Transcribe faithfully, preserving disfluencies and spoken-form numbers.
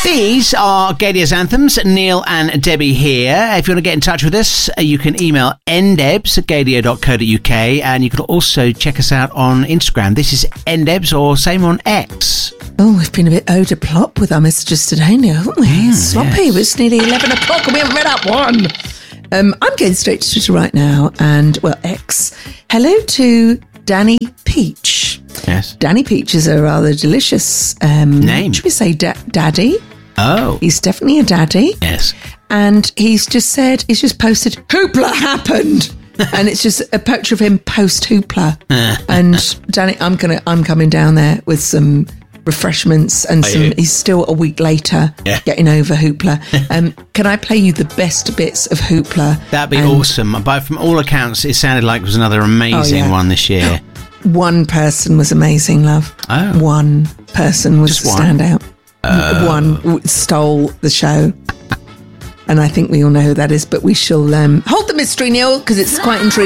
These are Gaydia's anthems. Neil and Debbie here. If you want to get in touch with us, you can email ndebs at gaydia dot co dot uk, and you can also check us out on Instagram. This is ndebs, or same on X. Oh, we've been a bit eau de plop with our messages today, Neil, haven't we? Mm, Sloppy. Yes. It's nearly eleven o'clock and we haven't read out one. Um, I'm going straight to Twitter right now, and, well, X. Hello to Danny Peach. Yes. Danny Peach is a rather delicious um, name. Should we say da- daddy? Oh. He's definitely a daddy. Yes. And he's just said, he's just posted, Hoopla happened. And it's just a picture of him post Hoopla. And Danny, I'm gonna, I'm coming down there with some refreshments and Are some. you? He's still a week later yeah. getting over Hoopla. Um, can I play you the best bits of Hoopla? That'd be and awesome. But from all accounts, it sounded like it was another amazing oh, yeah. one this year. One person was amazing, love. Oh. One person was Just the one? standout. Oh. One w- stole the show. And I think we all know who that is, but we shall um, hold the mystery, Neil, because it's quite intriguing.